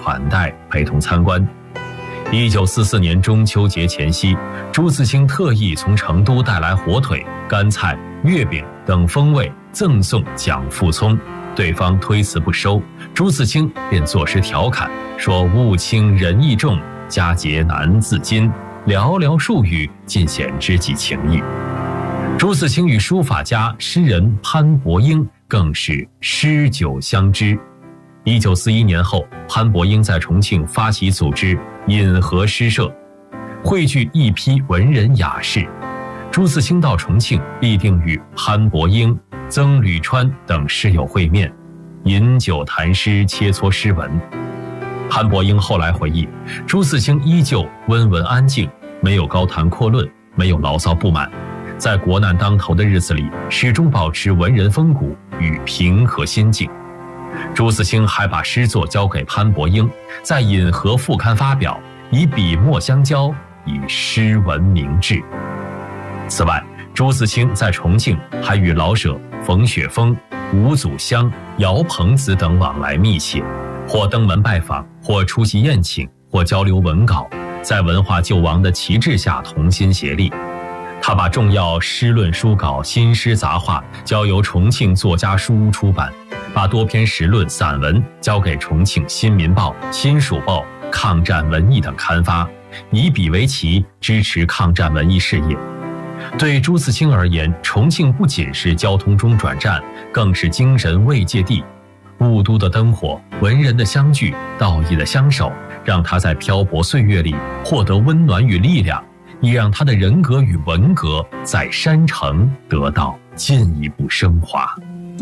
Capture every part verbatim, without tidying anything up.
款待，陪同参观。一九四四年中秋节前夕，朱自清特意从成都带来火腿、干菜、月饼等风味赠送蒋复聪，对方推辞不收，朱自清便作诗调侃说：“物轻人意重，佳节难自禁，寥寥数语尽显知己情谊。”朱自清与书法家诗人潘伯英更是诗酒相知。一九四一年后，潘伯英在重庆发起组织引河诗社，汇聚一批文人雅士。朱自清到重庆必定与潘伯英、曾履川等诗友会面，饮酒谈诗，切磋诗文。潘伯英后来回忆，朱自清依旧温文安静，没有高谈阔论，没有牢骚不满，在国难当头的日子里，始终保持文人风骨与平和心境。朱自清还把诗作交给潘伯英，在引河副刊发表，以笔墨相交，以诗文明志。此外，朱自清在重庆还与老舍、冯雪峰、吴祖湘、姚鹏子等往来密切，或登门拜访，或出席宴请，或交流文稿，在文化救亡的旗帜下同心协力。他把重要诗论书稿、新诗杂话交由重庆作家书屋出版，把多篇时论、散文交给重庆新民报、新蜀报、抗战文艺等刊发，以笔为旗，支持抗战文艺事业。对朱自清而言，重庆不仅是交通中转站，更是精神慰藉地。雾都的灯火，文人的相聚，道义的相守，让他在漂泊岁月里获得温暖与力量，也让他的人格与文格在山城得到进一步升华。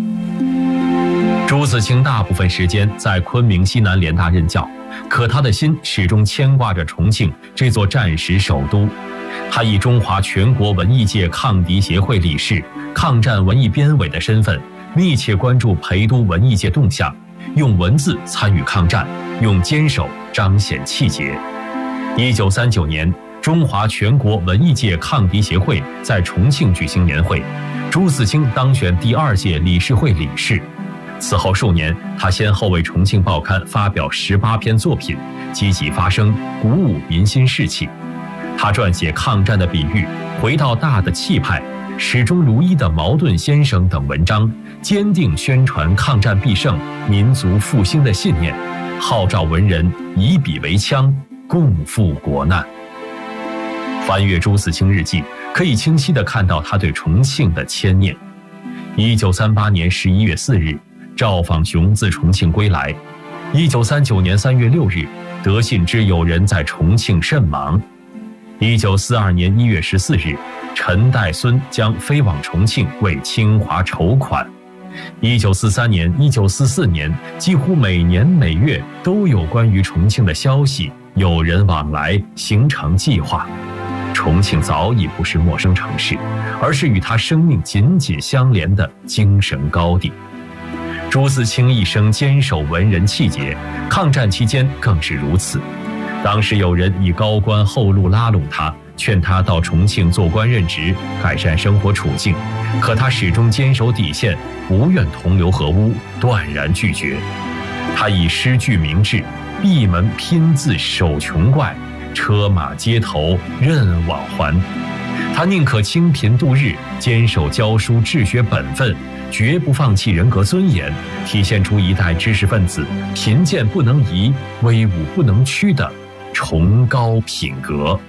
朱自清大部分时间在昆明西南联大任教，可他的心始终牵挂着重庆这座战时首都。他以中华全国文艺界抗敌协会理事、抗战文艺编委的身份，密切关注陪都文艺界动向，用文字参与抗战，用坚守彰显气节。一九三九年，中华全国文艺界抗敌协会在重庆举行年会，朱自清当选第二届理事会理事。此后数年，他先后为重庆报刊发表十八篇作品，积极发声，鼓舞民心士气。他撰写抗战的比喻、回到大的气派、始终如一的矛盾先生等文章，坚定宣传抗战必胜、民族复兴的信念，号召文人以笔为枪，共赴国难。翻阅朱自清日记，可以清晰地看到他对重庆的牵念。一九三八年十一月四日，赵访雄自重庆归来。一九三九年三月六日，得信之友人在重庆甚亡。一九四二年一月十四日，陈岱孙将飞往重庆为清华筹款。一九四三年、一九四四年，几乎每年每月都有关于重庆的消息，有人往来，形成计划。重庆早已不是陌生城市，而是与他生命紧紧相连的精神高地。朱自清一生坚守文人气节，抗战期间更是如此。当时有人以高官厚禄拉拢他，劝他到重庆做官任职，改善生活处境，可他始终坚守底线，不愿同流合污，断然拒绝。他以诗句明志，闭门拼字守穷怪，车马街头任往还。他宁可清贫度日，坚守教书治学本分，绝不放弃人格尊严，体现出一代知识分子贫贱不能移、威武不能屈的崇高品格。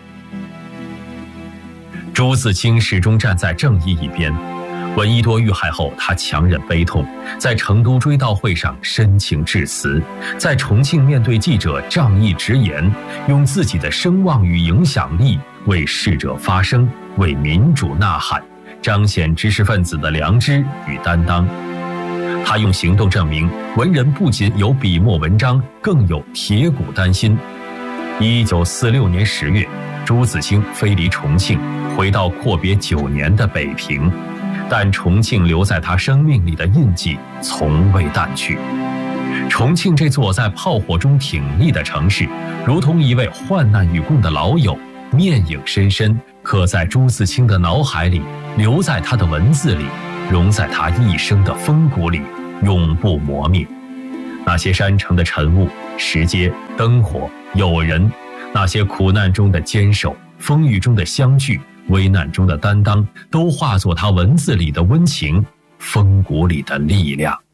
朱自清始终站在正义一边。闻一多遇害后，他强忍悲痛，在成都追悼会上深情致辞，在重庆面对记者仗义直言，用自己的声望与影响力为逝者发声，为民主呐喊，彰显知识分子的良知与担当。他用行动证明，文人不仅有笔墨文章，更有铁骨丹心。一九四六年十月，朱自清飞离重庆，回到阔别九年的北平，但重庆留在他生命里的印记从未淡去。重庆这座在炮火中挺立的城市，如同一位患难与共的老友，面影深深，刻在朱自清的脑海里，留在他的文字里，融在他一生的风骨里，永不磨灭。 那些山城的晨雾、石阶、灯火、友人，那些苦难中的坚守、风雨中的相聚、危难中的担当，都化作他文字里的温情，风骨里的力量。